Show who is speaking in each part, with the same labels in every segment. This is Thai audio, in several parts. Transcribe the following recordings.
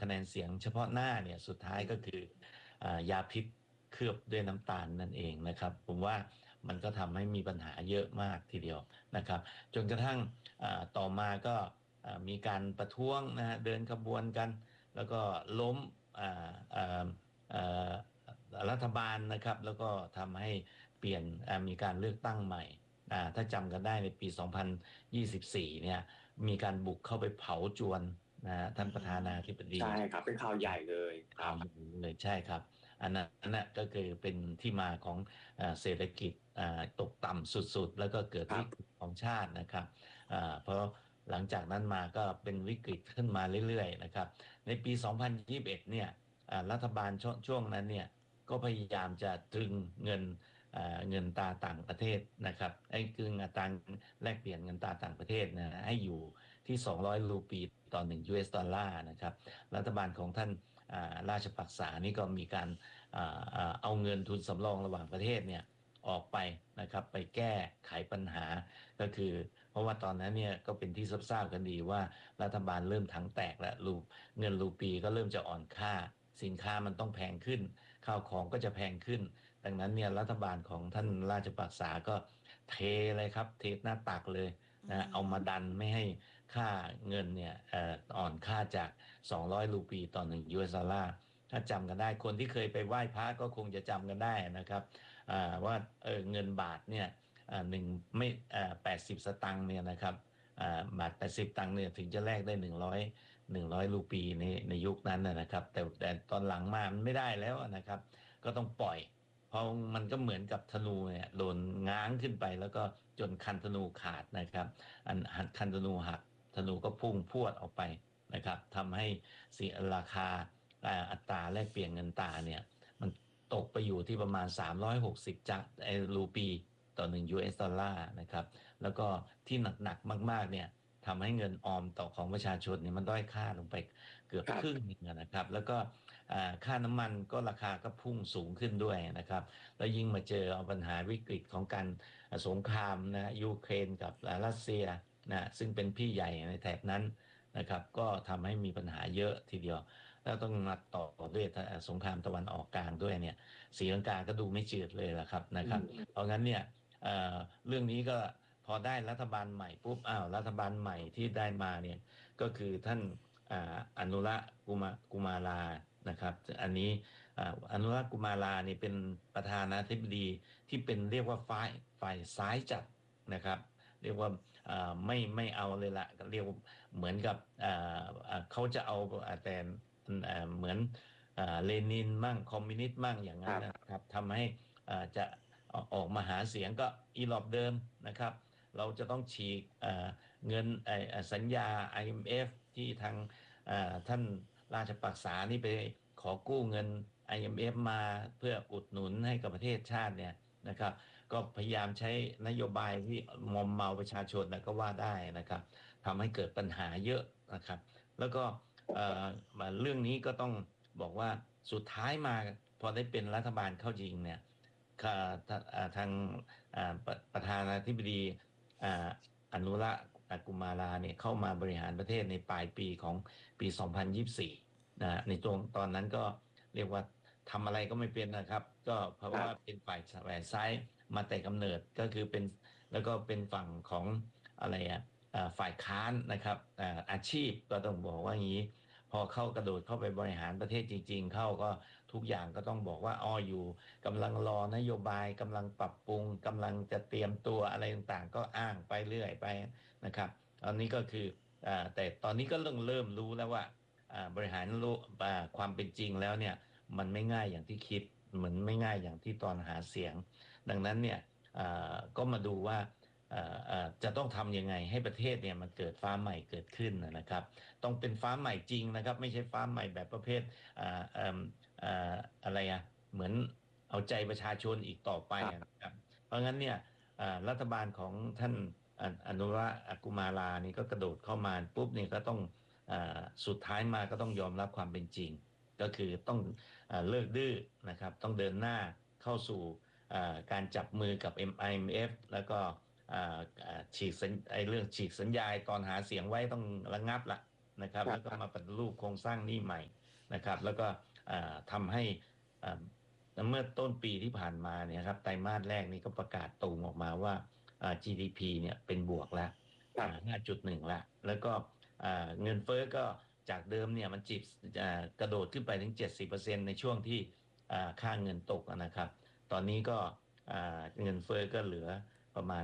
Speaker 1: คะแนนเสียงเฉพาะหน้าเนี่ยสุดท้ายก็คือยาพิษเคลือบด้วยน้ำตาลนั่นเองนะครับผมว่ามันก็ทำให้มีปัญหาเยอะมากทีเดียวนะครับจนกระทั่งต่อมาก็มีการประท้วงนะฮะเดินขบวนกันแล้วก็ล้มอ่าอ่าอ่ารัฐบาลนะครับแล้วก็ทำให้เปลี่ยนมีการเลือกตั้งใหม่ถ้าจำกันได้ในปี 2024เนี่ยมีการบุกเข้าไปเผาจวนนะฮะ
Speaker 2: อื
Speaker 1: ท่านประธานา
Speaker 2: ม
Speaker 1: ธิบดี
Speaker 2: ใช่ครับเป็นข่าวใหญ่เลยครับ
Speaker 1: ข่าวอยู่เลยใช่ครับอันนั้นน่ะก็คือเป็นที่มาของเศรษฐกิจตกต่ำสุดๆแล้วก็เกิดวิกฤต
Speaker 2: ครับ
Speaker 1: ของชาตินะครับเพราะหลังจากนั้นมาก็เป็นวิกฤตขึ้นมาเรื่อยๆนะครับในปี 2021เอ็ดเนี่ยรัฐบาลช่วงนั้นเนี่ยก็พยายามจะตรึงเงินเงินตราต่างประเทศนะครับไอ้คืออัตราแลกเปลี่ยนเงินตราต่างประเทศนะให้อยู่ที่200รูปีต่อ1 USดอลลาร์นะครับรัฐบาลของท่าน ราชปักษานี่ก็มีการเอาเงินทุนสำรองระหว่างประเทศเนี่ยออกไปนะครับไปแก้ไขปัญหาก็คือเพราะว่าตอนนั้นเนี่ยก็เป็นที่ทราบกันดีว่ารัฐบาลเริ่มถังแตกแล้วเงินรูปีก็เริ่มจะอ่อนค่าสินค้ามันต้องแพงขึ้นข้าวของก็จะแพงขึ้นดังนั้นเนี่ยรัฐบาลของท่านราชปักษาก็เทเลยครับเทหน้าตักเลย
Speaker 2: อื
Speaker 1: นะเอามา
Speaker 2: ม
Speaker 1: ดันไม่ให้ค่าเงินเนี่ยอ่อนค่าจาก200รูปีต่อ1 USดอลลาร์ถ้าจำกันได้คนที่เคยไปไหว้พระก็คงจะจำกันได้นะครับว่าเงินบาทเนี่ยหนึ่งไม่80 สตางค์เนี่ยนะครับบาท80 ตังค์เนี่ยถึงจะแลกได้หนึ่งร้อยรูปีในยุคนั้นนะครับแต่ตอนหลังมามันไม่ได้แล้วนะครับก็ต้องปล่อยเพราะมันก็เหมือนกับธนูเนี่ยโดนง้างขึ้นไปแล้วก็จนคันธนูขาดนะครับคันธนูหักธนูก็พุ่งพรวดออกไปนะครับทำให้ราคาอัตราแลกเปลี่ยนเงินตราเนี่ยมันตกไปอยู่ที่ประมาณ360จากรูปีต่อ1 USดอลลาร์นะครับแล้วก็ที่หนักๆมากๆเนี่ยทำให้เงินออมต่อของประชาชนเนี่ยมันด้อยค่าลงไปเกือบครึ่ง
Speaker 2: ครับ
Speaker 1: หนึงนะครับแล้วก็ค่าน้ำมันก็ราคาก็พุ่งสูงขึ้นด้วยนะครับแล้วยิ่งมาเจอเอาปัญหาวิกฤตของการสงครามนะยูเครนกับรัสเซียนะซึ่งเป็นพี่ใหญ่ในแถบนั้นนะครับก็ทำให้มีปัญหาเยอะทีเดียวแล้วต้องมาต่อด้วยสงครามตะวันออกกลางด้วยเนี่ยศรีลังกาก็ดูไม่จืดเลยละครับนะครับ
Speaker 2: อืม
Speaker 1: เพราะงั้นเนี่ยเอ่อเรื่องนี้ก็พอได้รัฐบาลใหม่ปุ๊บรัฐบาลใหม่ที่ได้มาเนี่ยก็คือท่านอนุรักษ์กุมารานะครับอันนี้อนุรักษ์กุมารานี่เป็นประธานาธิบดีที่เป็นเรียกว่าฝ่ายซ้ายจัดนะครับเรียกว่าไม่เอาเลยละเรียกว่าเหมือนกับเขาจะเอาแต่เหมือนเลนินมั่งคอมมิวนิสต์มั่งอย่างนั้น
Speaker 2: ครับ
Speaker 1: นะครับทำให้จะออกมาหาเสียงก็อีหลอบเดิมนะครับเราจะต้องฉีกเงินสัญญา IMF ที่ทางท่านราชปักษานี่ไปขอกู้เงิน IMF มาเพื่ออุดหนุนให้กับประเทศชาติเนี่ยนะครับก็พยายามใช้นโยบายที่มอมเมาประชาชนนะก็ว่าได้นะครับทำให้เกิดปัญหาเยอะนะครับแล้วก็เอ่อมาเรื่องนี้ก็ต้องบอกว่าสุดท้ายมาพอได้เป็นรัฐบาลเข้าจริงเนี่ยค่ะทางประธานาธิบดีอ่าอนุระกุมาราเนี่ยเข้ามาบริหารประเทศในปลายปีของปี2024ในตอนนั้นก็เรียกว่าทำอะไรก็ไม่เป็นนะครับก็เพราะว่า
Speaker 2: ครับ
Speaker 1: เป็นฝ่ายซ้ายมาแต่กำเนิดก็คือเป็นแล้วก็เป็นฝั่งของอะไรฝ่ายค้านนะครับอาชีพก็ต้องบอกว่าอย่างนี้พอเข้ากระโดดเข้าไปบริหารประเทศจริงๆเข้าก็ทุกอย่างก็ต้องบอกว่าอ้ออยู่กำลังรอนโยบายกำลังปรับปรุงกำลังจะเตรียมตัวอะไรต่างๆก็อ้างไปเรื่อยไปนะครับตอนนี้ก็คือแต่ตอนนี้ก็เริ่มรู้แล้วว่าบริหารรู้ความเป็นจริงแล้วเนี่ยมันไม่ง่ายอย่างที่คิดเหมือนไม่ง่ายอย่างที่ตอนหาเสียงดังนั้นเนี่ยก็มาดูว่าจะต้องทำยังไงให้ประเทศเนี่ยมันเกิดฟ้าใหม่เกิดขึ้นนะครับต้องเป็นฟ้าใหม่จริงนะครับไม่ใช่ฟ้าใหม่แบบประเภทอ่าเอิ่มอ่าอะไรเหมือนเอาใจประชาชนอีกต่อไป
Speaker 2: ครับ
Speaker 1: นะครับเพราะงั้นเนี่ยรัฐบาลของท่านอนุรักษ์กุมารานี่ก็กระโดดเข้ามาปุ๊บเนี่ยก็ต้องสุดท้ายมาก็ต้องยอมรับความเป็นจริงก็คือต้องเลิกดื้อนะครับต้องเดินหน้าเข้าสู่การจับมือกับ IMF แล้วก็ฉีกสัญไอ้เรื่องฉีกสัญญาตอนหาเสียงไว้ต้องระงับละนะครับ
Speaker 2: ครับ
Speaker 1: แล้วก็มาปฏิรูปโครงสร้างหนี้ใหม่นะครับ แล้วก็ทำให้อ่าเมื่อต้นปีที่ผ่านมาเนี่ยครับไตรมาสแรกนี่ก็ประกาศตูมออกมาว่าGDP เนี่ยเป็นบวกแล้ว
Speaker 2: ครับ
Speaker 1: 5.1แล้วแล้วก็เงินเฟ้อก็จากเดิมเนี่ยมันกระโดดขึ้นไปถึง 70%ในช่วงที่ค่าเงินตกนะครับตอนนี้ก็เงินเฟ้อก็เหลือประมาณ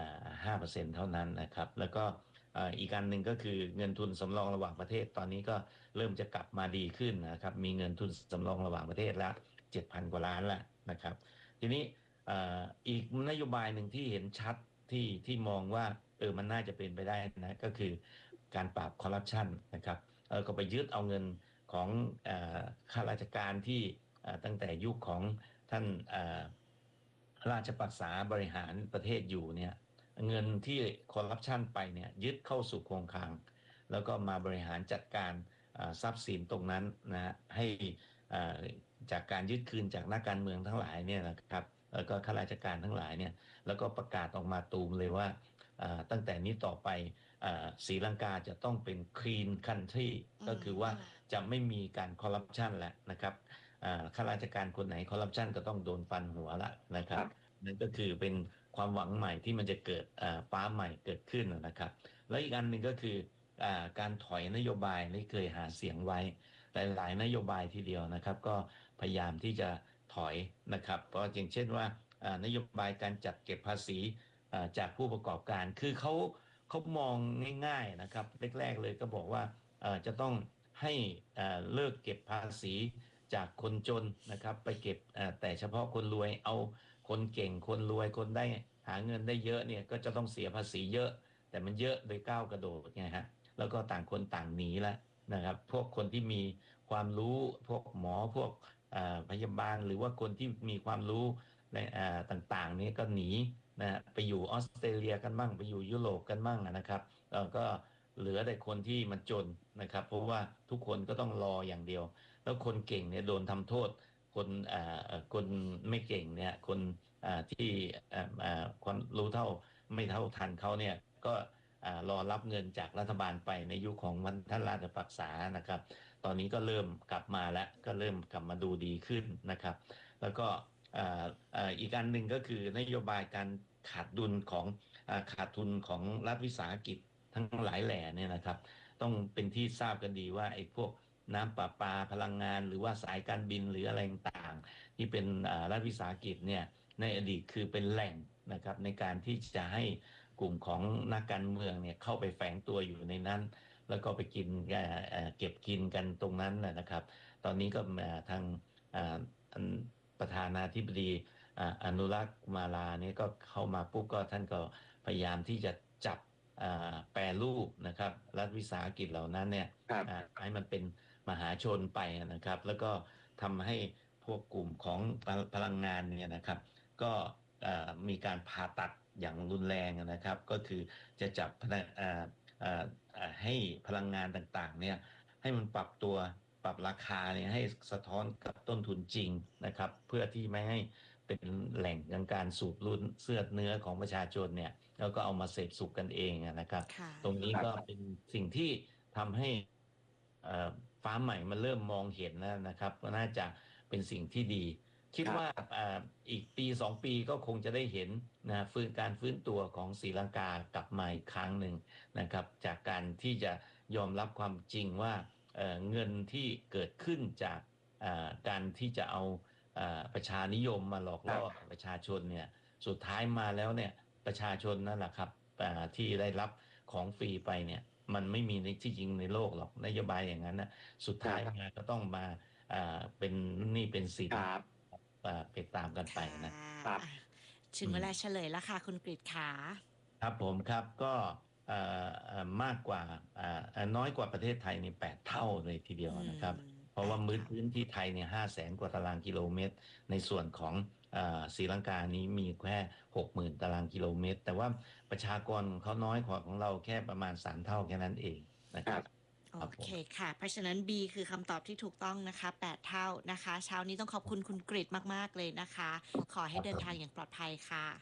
Speaker 1: 5%เท่านั้นนะครับแล้วก็อีกอันหนึ่งก็คือเงินทุนสำรองระหว่างประเทศตอนนี้ก็เริ่มจะกลับมาดีขึ้นนะครับมีเงินทุนสำรองระหว่างประเทศแล้ว 7,000 กว่าล้านแล้วนะครับทีนี้อีกนโยบายหนึ่งที่เห็นชัดที่มองว่ามันน่าจะเป็นไปได้นะก็คือการปราบคอร์รัปชันนะครับก็ไปยึดเอาเงินของข้าราชการที่ตั้งแต่ยุคของท่านราชปักษาบริหารประเทศอยู่เนี่ยเงินที่คอร์รัปชันไปเนี่ยยึดเข้าสู่โครงคลังแล้วก็มาบริหารจัดการทรัพย์สินตรงนั้นนะให้จากการยึดคืนจากนักการเมืองทั้งหลายเนี่ยนะครับแล้วก็ข้าราชการทั้งหลายเนี่ยแล้วก็ประกาศออกมาตูมเลยว่าตั้งแต่นี้ต่อไปศรีลังกาจะต้องเป็น clean country ก็คือว่าจะไม่มีการคอร์รัปชันแล้วนะครับข้าราชการคนไหนคอร์รัปชันก็ต้องโดนฟันหัวละนะครับนั่นก็คือเป็นความหวังใหม่ที่มันจะเกิดฟ้าใหม่เกิดขึ้นนะครับแล้วอีกอันหนึ่งก็คือการถอยนโยบายที่เคยหาเสียงไว้หลายนโยบายทีเดียวนะครับก็พยายามที่จะถอยนะครับเพราะอย่างเช่นว่านโยบายการจัดเก็บภาษีจากผู้ประกอบการคือเขามองง่ายๆนะครับแรกๆเลยก็บอกว่าจะต้องให้เลิกเก็บภาษีจากคนจนนะครับไปเก็บแต่เฉพาะคนรวยเอาคนเก่งคนรวยคนได้หาเงินได้เยอะเนี่ยก็จะต้องเสียภาษีเยอะแต่มันเยอะโดยก้าวกระโดดไงฮะแล้วก็ต่างคนต่างหนีแล้วนะครับพวกคนที่มีความรู้พวกหมอพวกพยาบาลหรือว่าคนที่มีความรู้ในต่างๆนี้ก็หนีนะไปอยู่ออสเตรเลียกันบ้างไปอยู่ยุโรปกันบ้างนะครับก็เหลือแต่คนที่มันจนนะครับเพราะว่าทุกคนก็ต้องรออย่างเดียวแล้วคนเก่งเนี่ยโดนทำโทษคนไม่เก่งเนี่ยคนที่ความรู้เท่าไม่เท่าทันเขาเนี่ยก็รอรับเงินจากรัฐบาลไปในยุคของท่านราชปักษานะครับตอนนี้ก็เริ่มกลับมาแล้วก็เริ่มกลับมาดูดีขึ้นนะครับแล้วก็อีกอันหนึ่งก็คือนโยบายการขาดดุลของขาดทุนของรัฐวิสาหกิจทั้งหลายแหล่เนี่ยนะครับต้องเป็นที่ทราบกันดีว่าไอ้พวกน้ำประปาพลังงานหรือว่าสายการบินหรืออะไรต่างๆที่เป็นรัฐวิสาหกิจเนี่ยในอดีตคือเป็นแหล่งนะครับในการที่จะให้กลุ่มของนักการเมืองเนี่ยเข้าไปแฝงตัวอยู่ในนั้นแล้วก็ไปกินเก็บกินกันตรงนั้นนะครับตอนนี้ก็ทางประธานาธิบดีอนุรักษ์มาลาเนี่ยก็เข้ามาปุ๊บก็ท่านก็พยายามที่จะจับแปรรูปนะครับรัฐวิสาหกิจเหล่านั้นเนี่ยให้มันเป็นมหาชนไปนะครับแล้วก็ทำให้พวกกลุ่มของพลังงานเนี่ยนะครับก็มีการผ่าตัดอย่างรุนแรงนะครับก็คือจะจับให้พลังงานต่างๆเนี่ยให้มันปรับตัวปรับราคาเนี่ยให้สะท้อนกับต้นทุนจริงนะครับเพื่อที่ไม่ให้เป็นแหล่งของการสูบรุ่นเสื้อเนื้อของประชาชนเนี่ยแล้วก็เอามาเสพสุขกันเองนะครับตรงนี้ก็เป็นสิ่งที่ทำให้ฟ้าใหม่มันเริ่มมองเห็นแล้วนะครับก็น่าจะเป็นสิ่งที่ดีคิดว่าอีกปี2 ปีก็คงจะได้เห็นนะการฟื้นตัวของศรีลังกากลับมาอีกครั้งหนึ่งนะครับจากการที่จะยอมรับความจริงว่าเงินที่เกิดขึ้นจากการที่จะเอาประชานิยมมาหลอกล่อประชาชนเนี่ยสุดท้ายมาแล้วเนี่ยประชาชนนั่นแหละครับที่ได้รับของฟรีไปเนี่ยมันไม่มีในที่จริงในโลกหรอกนโยบายอย่างนั้นนะสุดท้ายมาก็ต้องมาเป็นหนี้เป็นสินไปตามกันไปนะครับ
Speaker 3: ถึงเวลาเฉลยแล้วค่ะคุณกฤษขา
Speaker 1: ครับผมครับก็มากกว่าน้อยกว่าประเทศไทยใน8 เท่าเลยทีเดียวนะครับเพราะว่าพื้นที่ไทยเนี่ย500,000 กว่าตารางกิโลเมตรในส่วนของศรีลังกานี้มีแค่60,000 ตารางกิโลเมตรแต่ว่าประชากรเขาน้อยกว่าของเราแค่ประมาณ3 เท่าแค่นั้นเองนะครับ
Speaker 3: โอเคค่ะเพราะฉะนั้น B คือคำตอบที่ถูกต้องนะคะ8 เท่านะคะเช้านี้ต้องขอบคุณคุณกฤษมากๆเลยนะคะขอให้เดินทางอย่างปลอดภัยค่ะ
Speaker 1: ค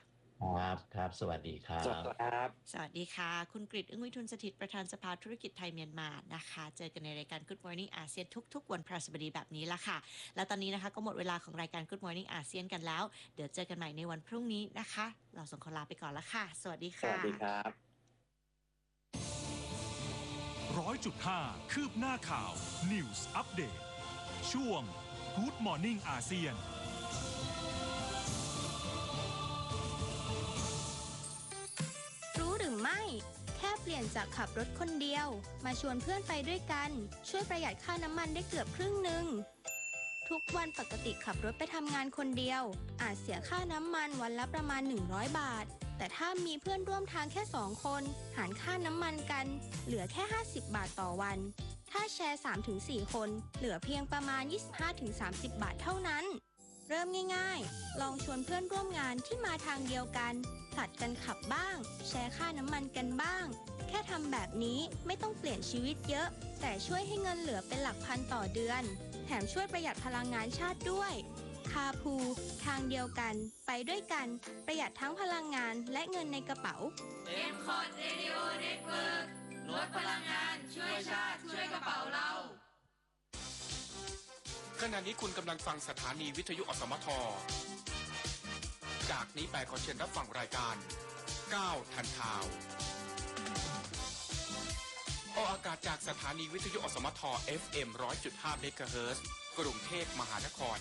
Speaker 1: ครับครับสวัสดีครั
Speaker 2: สวัสดี
Speaker 1: บ
Speaker 2: ครับ
Speaker 3: สวัสดีค่ะ คุณกฤษ อึ้งวิทูลสถิตย์ประธานสภาธุรกิจไทยเมียนมานะคะ เจอกันในรายการ Good Morning อาเซียนทุกๆวันพฤหัสบดีแบบนี้ละค่ะ แล้วตอนนี้นะคะก็หมดเวลาของรายการ Good Morning อาเซียนกันแล้ว เดี๋ยวเจอกันใหม่ในวันพรุ่งนี้นะคะ เราส่งคนลาไปก่อนละค่ะ สวัสดี
Speaker 2: สวั
Speaker 3: ค่ะ
Speaker 2: สดีครับ
Speaker 4: 100.5 คืบหน้าข่าว News Update ช่วง Good Morning อาเซียน
Speaker 5: รู้หรือไม่แค่เปลี่ยนจากขับรถคนเดียวมาชวนเพื่อนไปด้วยกันช่วยประหยัดค่าน้ำมันได้เกือบครึ่งหนึ่งทุกวันปกติขับรถไปทำงานคนเดียวอาจเสียค่าน้ำมันวันละประมาณ100 บาทแต่ถ้ามีเพื่อนร่วมทางแค่2 คนหารค่าน้ำมันกันเหลือแค่50 บาทต่อวันถ้าแชร์ 3-4 คนเหลือเพียงประมาณ 25-30 บาทเท่านั้นเริ่มง่ายๆลองชวนเพื่อนร่วมงานที่มาทางเดียวกันผลัดกันขับบ้างแชร์ค่าน้ำมันกันบ้างแค่ทำแบบนี้ไม่ต้องเปลี่ยนชีวิตเยอะแต่ช่วยให้เงินเหลือเป็นหลักพันต่อเดือนแถมช่วยประหยัดพลังงานชาติด้วยคาพูทางเดียวกันไปด้วยกันประหยัดทั้งพลังงานและเงินในกระเป๋า
Speaker 6: M-Cot Radio Network ลดพลังงานช่วยชาติช่วยกระเป๋าเรา
Speaker 7: ขณะนี้คุณกำลังฟังสถานีวิทยุอสมท จากนี้ไปขอเชิญรับฟังรายการ9ทันข่าวออกอากาศจากสถานีวิทยุอสมท FM 100.5 เมกะเฮิรตซ์กรุงเทพมหานคร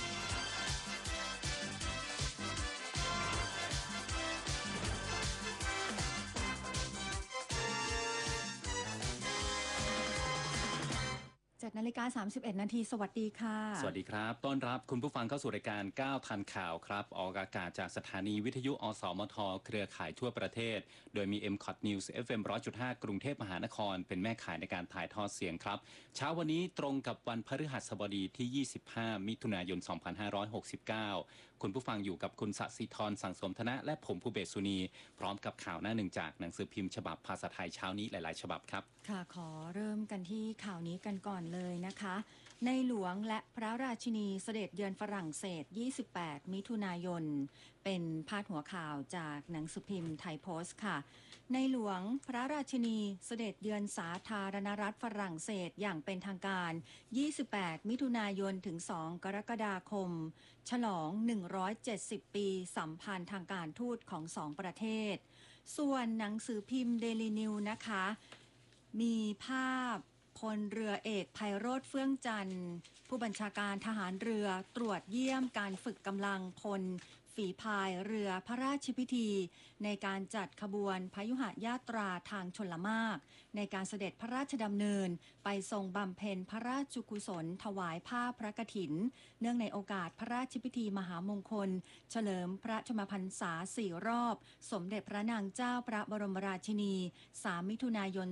Speaker 8: 7:31 น.สวัสดีค่ะ
Speaker 9: สวัสดีครับต้อนรับคุณผู้ฟังเข้าสู่รายการ9ทันข่าวครับออกอากาศจากสถานีวิทยุอสมทเครือข่ายทั่วประเทศโดยมี M-Cot News FM 100.5 กรุงเทพมหานครเป็นแม่ข่ายในการถ่ายทอดเสียงครับเช้าวันนี้ตรงกับวันพฤหัสบดีที่ 25 มิถุนายน 2569 คุณผู้ฟังอยู่กับคุณสศิธรสังสมธนะและผมภูเบศสุนีพร้อมกับข่าวหน้าหนึ่งจากหนังสือพิมพ์ฉบับภาษาไทยเช้านี้หลายๆฉบับครับ
Speaker 8: ค่ะขอเริ่มกันที่ข่าวนี้กันก่อนเลยนะคะในหลวงและพระราชินีเสด็จเยือนฝรั่งเศส 28 มิถุนายนเป็นพาดหัวข่าวจากหนังสือพิมพ์ไทยโพสต์ค่ะในหลวงพระราชินีเสด็จเยือนสาธารณรัฐฝรั่งเศสอย่างเป็นทางการ 28 มิถุนายนถึง 2 กรกฎาคมฉลอง 170 ปีสัมพันธ์ทางการทูตของสองประเทศส่วนหนังสือพิมพ์เดลินิวนะคะมีภาพพลเรือเอกไพโรจน์เฟื่องจันทร์ผู้บัญชาการทหารเรือตรวจเยี่ยมการฝึกกำลังพลฝีพายเรือพระราชพิธีในการจัดขบวนพยุหญาตราทางชลมารในการเสด็จพระราชดำเนินไปทรงบำเพ็ญพระราชกุศลถวายผ้าพระกฐินเนื่องในโอกาสพระราชพิธีมหามงคลเฉลิมพระชนมพรรษา4 รอบสมเด็จพระนางเจ้าพระบรมราชินี 3 มิถุนายน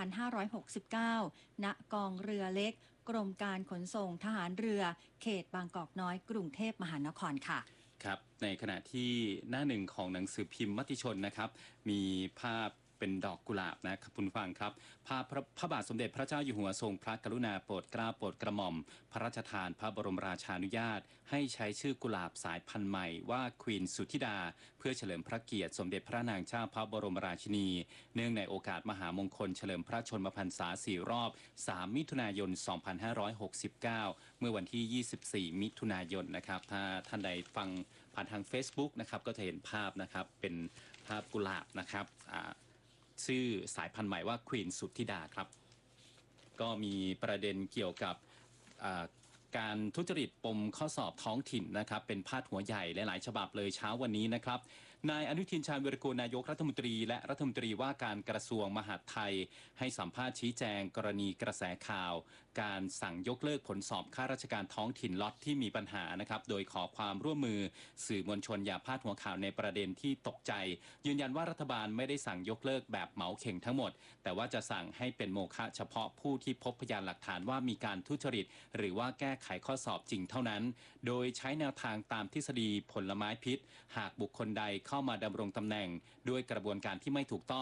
Speaker 8: 2569 ณ กองเรือเล็กกรมการขนส่งทหารเรือเขตบางกอกน้อยกรุงเทพมหานครค่ะ
Speaker 9: ครับในขณะที่หน้าหนึ่งของหนังสือพิมพ์มติชนนะครับมีภาพเป็นดอกกุหลาบนะครับคุณฟังครับภาพพระบาทสมเด็จพระเจ้าอยู่หัวทรงพระกรุณาโปรดเกล้าโปรดกระหม่อมพระราชทานพระบรมราชานุญาตให้ใช้ชื่อกุหลาบสายพันธุ์ใหม่ว่าควีนสุธิดาเพื่อเฉลิมพระเกียรติสมเด็จพระนางเจ้าพระบรมราชินีเนื่องในโอกาสมหามงคลเฉลิมพระชนมพรรษา4 รอบ 3 มิถุนายน 2569 เมื่อวันที่ 24 มิถุนายนนะครับถ้าท่านใดฟังผ่านทาง Facebook นะครับก็จะเห็นภาพนะครับเป็นภาพกุหลาบนะครับชื่อสายพันธุ์ใหม่ว่าควีนสุทธิดาครับก็มีประเด็นเกี่ยวกับการทุจริตปมข้อสอบท้องถิ่นนะครับเป็นพาดหัวใหญ่หลายๆฉบับเลยเช้าวันนี้นะครับนายอนุทินชาญวีรกูลนายกรัฐมนตรีและรัฐมนตรีว่าการกระทรวงมหาดไทยให้สัมภาษณ์ชี้แจงกรณีกระแสข่าวการสั่งยกเลิกผลสอบข้าราชการท้องถิ่นล็อตที่มีปัญหานะครับโดยขอความร่วมมือสื่อมวลชนอย่าพาดหัวข่าวในประเด็นที่ตกใจยืนยันว่ารัฐบาลไม่ได้สั่งยกเลิกแบบเหมาเข่งทั้งหมดแต่ว่าจะสั่งให้เป็นโมฆะเฉพาะผู้ที่พบพยานหลักฐานว่ามีการทุจริตหรือว่าแก้ไขข้อสอบจริงเท่านั้นโดยใช้แนวทางตามทฤษฎีผลไม้พิษหากบุคคลใดเข้ามาดำรงตำแหน่งด้วยกระบวนการที่ไม่ถูกต้อง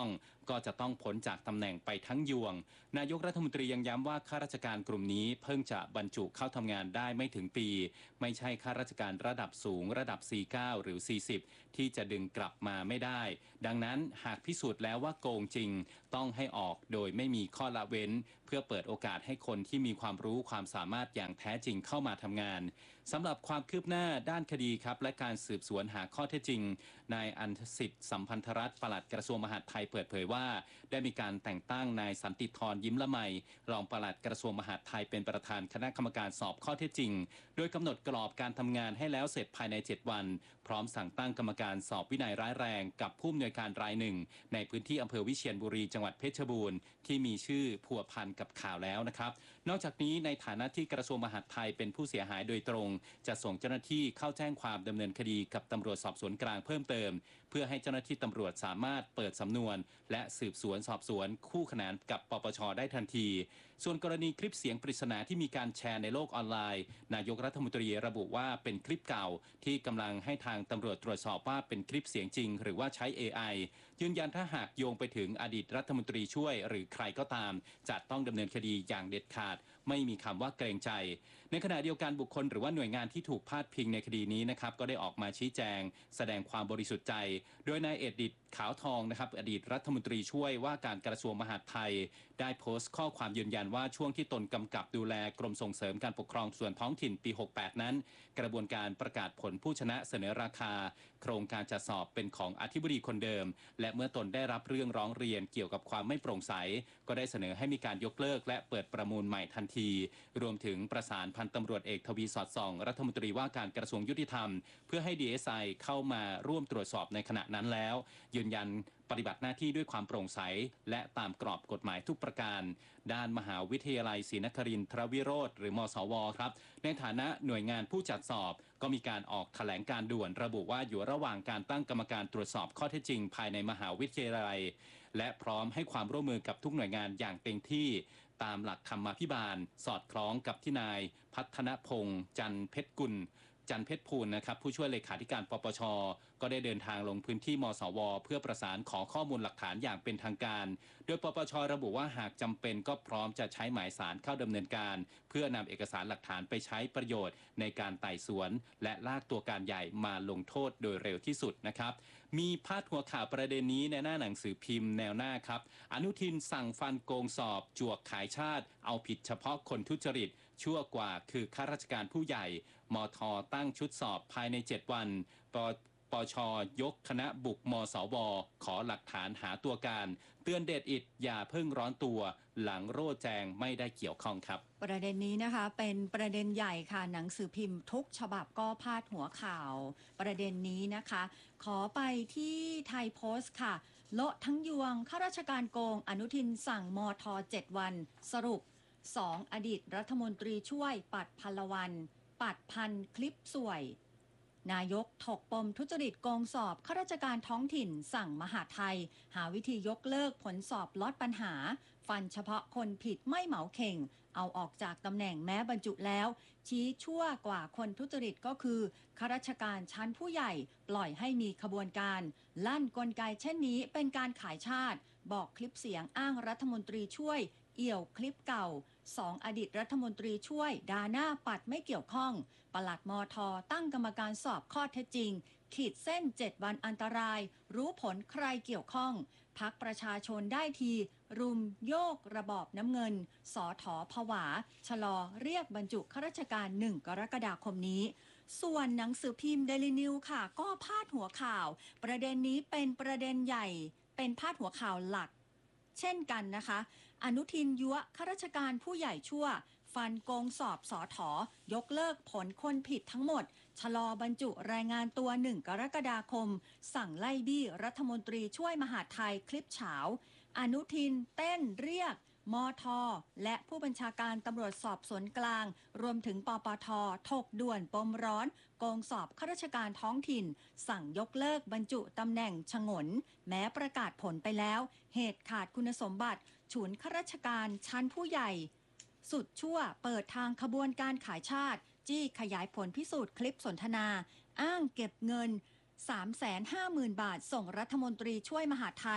Speaker 9: ก็จะต้องพ้นจากตำแหน่งไปทั้งยวงนายกรัฐมนตรียังย้ำว่าข้าราชการกลุ่มนี้เพิ่งจะบรรจุเข้าทำงานได้ไม่ถึงปีไม่ใช่ข้าราชการระดับสูงระดับ 49 หรือ 40 ที่จะดึงกลับมาไม่ได้ดังนั้นหากพิสูจน์แล้วว่าโกงจริงต้องให้ออกโดยไม่มีข้อละเว้นเพื่อเปิดโอกาสให้คนที่มีความรู้ความสามารถอย่างแท้จริงเข้ามาทำงานสำหรับความคืบหน้าด้านคดีครับและการสืบสวนหาข้อเท็จจริงนายอันสิทธิ์สัมพันธรัตน์ปลัดกระทรวงมหาดไทยเปิดเผยว่าได้มีการแต่งตั้งนายสันติธรยิ้มละไมรองปลัดกระทรวงมหาดไทยเป็นประธานคณะกรรมการสอบข้อเท็จจริงโดยกำหนดกรอบการทำงานให้แล้วเสร็จภายใน7วันพร้อมสั่งตั้งกรรมการสอบวินัยร้ายแรงกับผู้อำนวยการรายหนึ่งในพื้นที่อำเภอวิเชียรบุรีจังหวัดเพชรบูรณ์ที่มีชื่อพัวพันกับข่าวแล้วนะครับนอกจากนี้ในฐานะที่กระทรวงมหาดไทยเป็นผู้เสียหายโดยตรงจะส่งเจ้าหน้าที่เข้าแจ้งความดำเนินคดีกับตำรวจสอบสวนกลางเพิ่มเติมเพื่อให้เจ้าหน้าที่ตำรวจสามารถเปิดสำนวนและสืบสวนสอบสวนคู่ขนานกับปปช.ได้ทันทีส่วนกรณีคลิปเสียงปริศนาที่มีการแชร์ในโลกออนไลน์นายกรัฐมนตรีระบุว่าเป็นคลิปเก่าที่กำลังให้ทางตำรวจตรวจสอบว่าเป็นคลิปเสียงจริงหรือว่าใช้ AI ยืนยันถ้าหากโยงไปถึงอดีตรัฐมนตรีช่วยหรือใครก็ตามจะต้องดำเนินคดีอย่างเด็ดขาดไม่มีคำว่าเกรงใจในขณะเดียวกันบุคคลหรือว่าหน่วยงานที่ถูกพาดพิงในคดีนี้นะครับก็ได้ออกมาชี้แจงแสดงความบริสุทธิ์ใจโดยนายเอดิตขาวทองนะครับอดีตรัฐมนตรีช่วยว่าการกระทรวงมหาดไทยได้โพสต์ข้อความยืนยันว่าช่วงที่ตนกำกับดูแลกรมส่งเสริมการปกครองส่วนท้องถิ่นปี68นั้นกระบวนการประกาศผลผู้ชนะเสนอราคาโครงการจัดสอบเป็นของอธิบดีคนเดิมและเมื่อตนได้รับเรื่องร้องเรียนเกี่ยวกับความไม่โปร่งใสก็ได้เสนอให้มีการยกเลิกและเปิดประมูลใหม่ทันทีรวมถึงประสานพันตำรวจเอกทวีสอดส่องรัฐมนตรีว่าการกระทรวงยุติธรรมเพื่อให้ DSI เข้ามาร่วมตรวจสอบในขณะนั้นแล้วยืนยันปฏิบัติหน้าที่ด้วยความโปร่งใสและตามกรอบกฎหมายทุกประการด้านมหาวิทยาลัยศรีนครินทรวิโรธหรือมศวครับในฐานะหน่วยงานผู้จัดสอบก็มีการออกแถลงการด่วนระบุว่าอยู่ระหว่างการตั้งกรรมการตรวจสอบข้อเท็จจริงภายในมหาวิทยาลัยและพร้อมให้ความร่วมมือกับทุกหน่วยงานอย่างเต็มที่ตามหลักธรรมาภิบาลสอดคล้องกับที่นายพัฒนพงษ์จันเพชรกุลจันเพชรพูลนะครับผู้ช่วยเลขาธิการปปช.ก็ได้เดินทางลงพื้นที่มสว.เพื่อประสานขอข้อมูลหลักฐานอย่างเป็นทางการโดยปปช.ระบุว่าหากจำเป็นก็พร้อมจะใช้หมายสารเข้าดำเนินการเพื่อนำเอกสารหลักฐานไปใช้ประโยชน์ในการไต่สวนและลากตัวการใหญ่มาลงโทษโดยเร็วที่สุดนะครับมีพาดหัวข่าวประเด็นนี้ในหน้าหนังสือพิมพ์แนวหน้าครับอนุทินสั่งฟันโกงสอบจวกขายชาติเอาผิดเฉพาะคนทุจริตชั่วกว่าคือข้าราชการผู้ใหญ่มท.ตั้งชุดสอบภายใน7วันปช.ยกคณะบุกมสว.ขอหลักฐานหาตัวการเตือนเดชอิดอย่าเพิ่งร้อนตัวหลังโร่แจงไม่ได้เกี่ยวข้องครับ
Speaker 8: ประเด็นนี้นะคะเป็นประเด็นใหญ่ค่ะหนังสือพิมพ์ทุกฉบับก็พาดหัวข่าวประเด็นนี้นะคะขอไปที่ไทยโพสต์ค่ะโละทั้งยวงข้าราชการโกงอนุทินสั่งมท7วันสรุป2อดีตรัฐมนตรีช่วยปัดพลวันปัดพันคลิปสวยนายกถกปมทุจริตโกงสอบข้าราชการท้องถิ่นสั่งมหาไทยหาวิธียกเลิกผลสอบลดปัญหาฟันเฉพาะคนผิดไม่เหมาเข่งเอาออกจากตำแหน่งแม้บรรจุแล้วชี้ชั่วกว่าคนทุจริตก็คือข้าราชการชั้นผู้ใหญ่ปล่อยให้มีขบวนการลั่นกลไกเช่นนี้เป็นการขายชาติบอกคลิปเสียงอ้างรัฐมนตรีช่วยเอี่ยวคลิปเก่า2อดีตรัฐมนตรีช่วยดาหน้าปัดไม่เกี่ยวข้องปลัดมท.ตั้งกรรมการสอบข้อเท็จจริงขีดเส้น7วันอันตรายรู้ผลใครเกี่ยวข้องพรรคประชาชนได้ทีรุมโยกระบอบน้ำเงินสถ.ผวาชะลอเรียกบรรจุข้าราชการ1กรกฎาคมนี้ส่วนหนังสือพิมพ์ Daily News ค่ะก็พาดหัวข่าวประเด็นนี้เป็นประเด็นใหญ่เป็นพาดหัวข่าวหลักเช่นกันนะคะอนุทินยั่วข้าราชการผู้ใหญ่ชั่วฟันโกงสอบสถ.ยกเลิกผลคนผิดทั้งหมดชะลอบรรจุรายงานตัว1กรกฎาคมสั่งไล่บี้รัฐมนตรีช่วยมหาดไทยคลิปเฉาอนุทินเต้นเรียกมท.และผู้บัญชาการตำรวจสอบสวนกลางรวมถึงปปท.ถกด่วนปมร้อนโกงสอบข้าราชการท้องถิ่นสั่งยกเลิกบรรจุตำแหน่งฉงนแม้ประกาศผลไปแล้วเหตุขาดคุณสมบัติฉุนข้าราชการชั้นผู้ใหญ่สุดชั่วเปิดทางขบวนการขายชาติจี้ขยายผลพิสูจน์คลิปสนทนาอ้างเก็บเงิน 350,000 บาทส่งรัฐมนตรีช่วยมหาดไทย